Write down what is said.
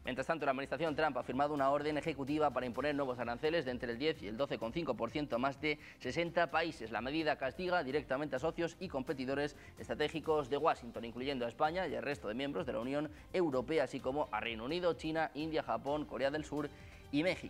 Mientras tanto, la administración Trump ha firmado una orden ejecutiva para imponer nuevos aranceles de entre el 10 y el 12,5% a más de 60 países. La medida castiga directamente a socios y competidores estratégicos de Washington, incluyendo a España y al resto de miembros de la Unión Europea, así como a Reino Unido, China, India, Japón, Corea del Sur y México.